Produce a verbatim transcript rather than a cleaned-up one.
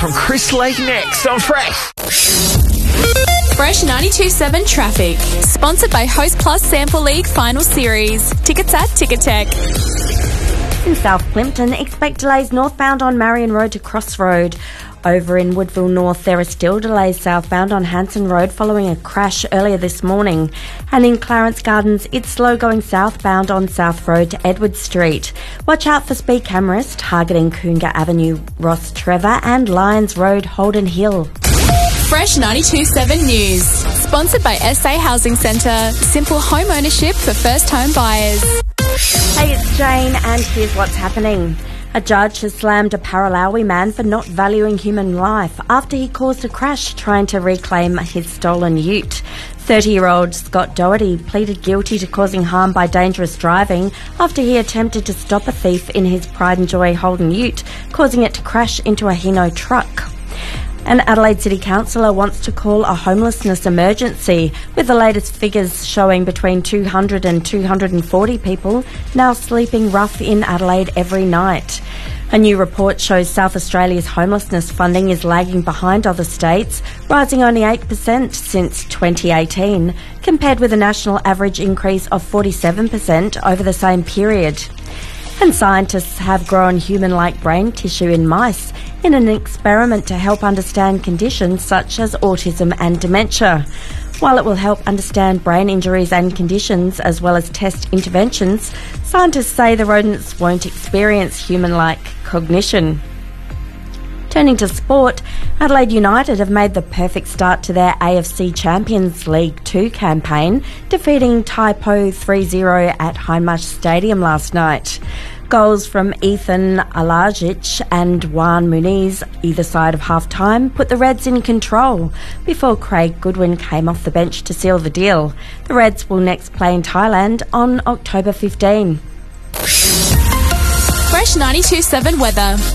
From Chris Lake next on Fresh. Fresh ninety-two point seven Traffic. Sponsored by Host Plus Sample League Final Series. Tickets at Ticketek. In South Plympton, expect delays northbound on Marion Road to Crossroad. Over in Woodville North, there are still delays southbound on Hanson Road following a crash earlier this morning. And in Clarence Gardens, it's slow going southbound on South Road to Edward Street. Watch out for speed cameras targeting Coonga Avenue, Ross Trevor and Lyons Road, Holden Hill. Fresh ninety-two point seven News. Sponsored by S A Housing Centre. Simple home ownership for first home buyers. Hey, it's Jane, and here's what's happening. A judge has slammed a Paralawi man for not valuing human life after he caused a crash trying to reclaim his stolen ute. thirty-year-old Scott Doherty pleaded guilty to causing harm by dangerous driving after he attempted to stop a thief in his Pride and Joy Holden ute, causing it to crash into a Hino truck. An Adelaide City councillor wants to call a homelessness emergency, with the latest figures showing between two hundred and two hundred forty people now sleeping rough in Adelaide every night. A new report shows South Australia's homelessness funding is lagging behind other states, rising only eight percent since twenty eighteen, compared with a national average increase of forty-seven percent over the same period. And scientists have grown human-like brain tissue in mice in an experiment to help understand conditions such as autism and dementia. While it will help understand brain injuries and conditions as well as test interventions, scientists say the rodents won't experience human-like cognition. Turning to sport, Adelaide United have made the perfect start to their A F C Champions League two campaign, defeating Taipo three zero at Hindmarsh Stadium last night. Goals from Ethan Alajic and Juan Muniz, either side of half-time, put the Reds in control before Craig Goodwin came off the bench to seal the deal. The Reds will next play in Thailand on October fifteenth. Fresh ninety-two point seven weather.